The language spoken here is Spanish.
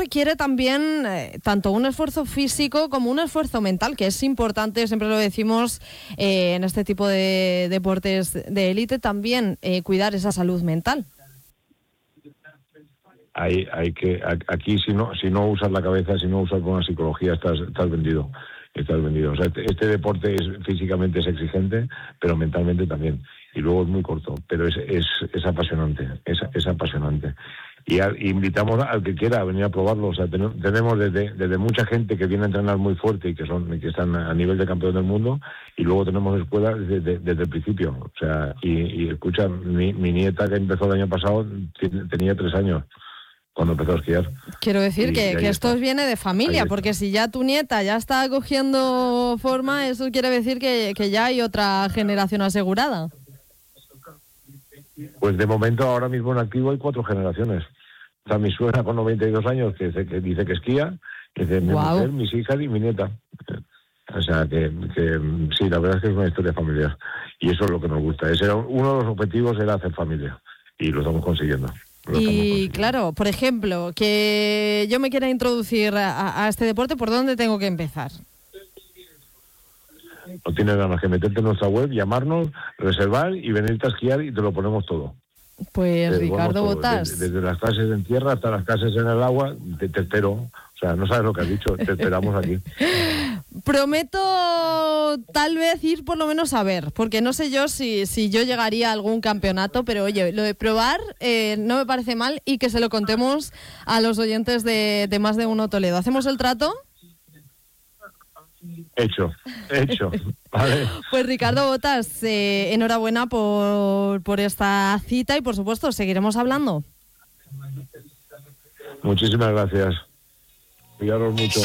requiere también tanto un esfuerzo físico como un esfuerzo mental, que es importante, siempre lo decimos, en este tipo de deportes de élite, también cuidar esa salud mental. Aquí si no usas la cabeza, si no usas buena psicología, estás vendido. O sea, este deporte físicamente es exigente, pero mentalmente también. Y luego es muy corto, pero es apasionante, es apasionante. Y invitamos al que quiera a venir a probarlo. O sea, tenemos desde mucha gente que viene a entrenar muy fuerte y que están a nivel de campeón del mundo, y luego tenemos escuelas desde el principio. O sea, y escucha, mi nieta, que empezó el año pasado, tenía 3 años cuando empezó a esquiar. Quiero decir que esto viene de familia, porque si ya tu nieta ya está cogiendo forma, eso quiere decir que ya hay otra generación asegurada. Pues de momento, ahora mismo en activo hay 4 generaciones. Está mi suegra con 92 años, que dice que esquía, y dice mi mujer, mis hijas y mi nieta. O sea, que sí, la verdad es que es una historia familiar. Y eso es lo que nos gusta. Uno de los objetivos era hacer familia, y lo estamos consiguiendo. Y claro, por ejemplo, que yo me quiera introducir a este deporte, ¿por dónde tengo que empezar? No tienes nada más que meterte en nuestra web, llamarnos, reservar y venirte a esquiar, y te lo ponemos todo. Pues Ricardo Botas. Desde las clases en tierra hasta las clases en el agua, te espero. O sea, no sabes lo que has dicho, te esperamos aquí. Prometo tal vez ir por lo menos a ver, porque no sé yo si yo llegaría a algún campeonato, pero oye, lo de probar no me parece mal, y que se lo contemos a los oyentes de Más de Uno Toledo. ¿Hacemos el trato? Hecho. Vale. Pues Ricardo Botas, enhorabuena por esta cita, y por supuesto seguiremos hablando. Muchísimas gracias. Cuidaros mucho.